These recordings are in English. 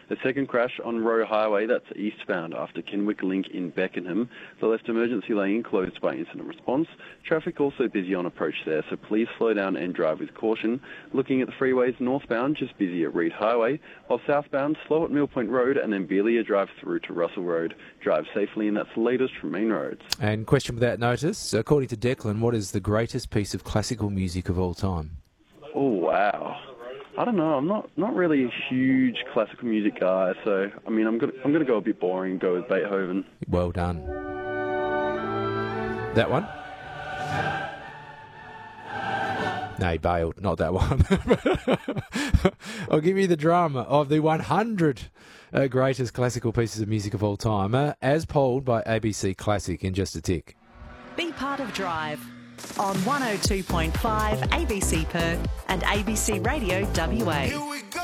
The second crash on Roe Highway, that's eastbound after Kenwick Link in Beckenham. The left emergency lane closed by incident response. Traffic also busy on approach there, so please slow down and drive with caution. Looking at the freeways northbound, just busy at Reed Highway, while southbound, slow at Mill Point Road and then Beelia Drive through to Russell Road. Drive safely, and that's the latest from Main Roads. And question without notice, according to Declan, what is the greatest piece of classical music of all time? Oh, wow. I don't know. I'm not really a huge classical music guy, so I'm gonna go a bit boring. Go with Beethoven. Well done. That one? No, he bailed. Not that one. I'll give you the drama of the 100 greatest classical pieces of music of all time, as polled by ABC Classic in just a tick. Be part of Drive on 102.5 ABC Perth and ABC Radio WA. Here we go.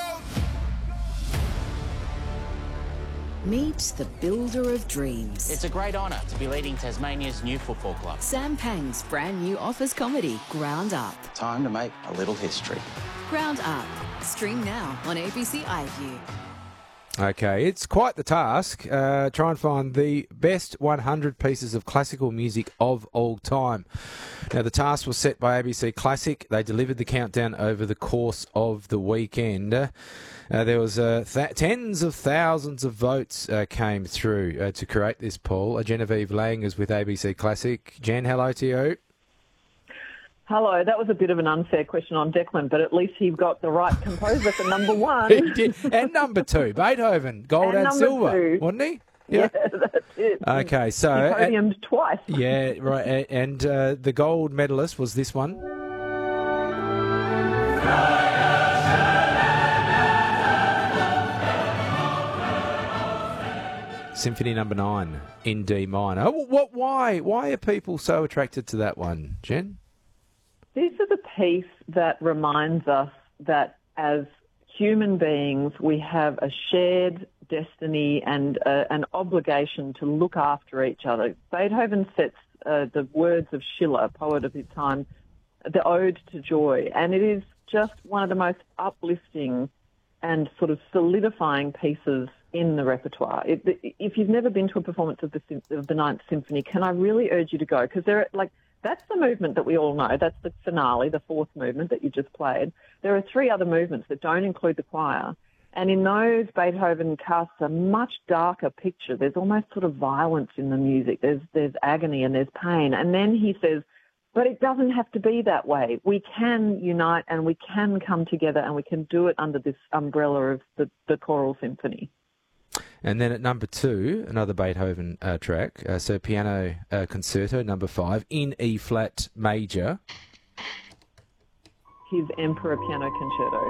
Meet the builder of dreams. It's a great honour to be leading Tasmania's new football club. Sam Pang's brand new office comedy, Ground Up. Time to make a little history. Ground Up. Stream now on ABC iView. Okay, it's quite the task. Try and find the best 100 pieces of classical music of all time. Now, the task was set by ABC Classic. They delivered the countdown over the course of the weekend. There was tens of thousands of votes came through to create this poll. Genevieve Lang is with ABC Classic. Jen, hello to you. Hello, that was a bit of an unfair question on Declan, but at least he got the right composer for number one. He did. And number two, Beethoven, gold and silver, two. wasn't he? Yeah, that's it. Okay, so... He podiumed twice. Yeah, right, and the gold medalist was this one. Symphony Number 9 in D minor. Why are people so attracted to that one, Jen? This is a piece that reminds us that as human beings, we have a shared destiny and an obligation to look after each other. Beethoven sets the words of Schiller, poet of his time, the Ode to Joy, and it is just one of the most uplifting and sort of solidifying pieces in the repertoire. If you've never been to a performance of the Ninth Symphony, can I really urge you to go? Because that's the movement that we all know. That's the finale, the fourth movement that you just played. There are three other movements that don't include the choir. And in those, Beethoven casts a much darker picture. There's almost sort of violence in the music. There's agony and there's pain. And then he says, but it doesn't have to be that way. We can unite and we can come together and we can do it under this umbrella of the choral symphony. And then at number 2, another Beethoven track, so Piano Concerto, number 5, in E-flat major. His Emperor Piano Concerto.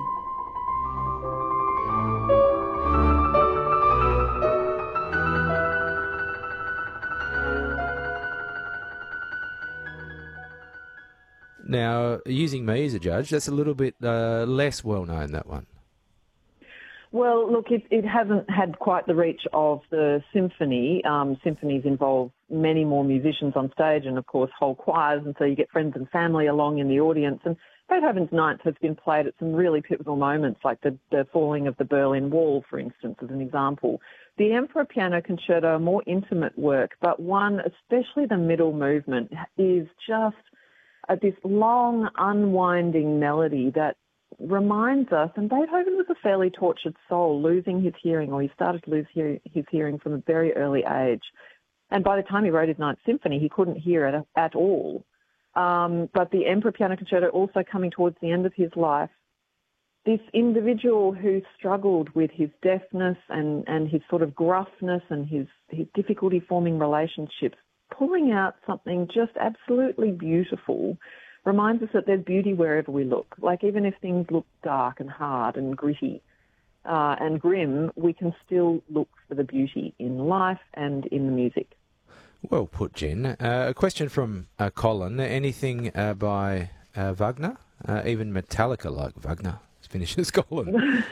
Now, using me as a judge, that's a little bit less well-known, that one. Well, look, it hasn't had quite the reach of the symphony. Symphonies involve many more musicians on stage and, of course, whole choirs, and so you get friends and family along in the audience. And Beethoven's Ninth has been played at some really pivotal moments, like the falling of the Berlin Wall, for instance, as an example. The Emperor Piano Concerto, a more intimate work, but one, especially the middle movement, is just this long, unwinding melody that reminds us, and Beethoven was a fairly tortured soul, losing his hearing, or he started to lose his hearing from a very early age. And by the time he wrote his Ninth Symphony, he couldn't hear it at all. But the Emperor Piano Concerto also coming towards the end of his life, this individual who struggled with his deafness and his sort of gruffness and his difficulty forming relationships, pulling out something just absolutely beautiful, reminds us that there's beauty wherever we look. Like, even if things look dark and hard and gritty and grim, we can still look for the beauty in life and in the music. Well put, Jen. A question from Colin. Anything by Wagner? Even Metallica like Wagner? Finishes Colin.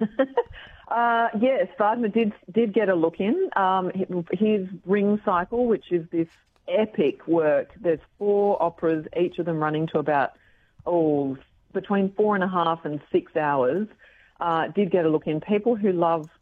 Yes, Wagner did get a look in. His Ring Cycle, which is this epic work. There's 4 operas, each of them running to about, between 4.5 and 6 hours. Did get a look in. People who love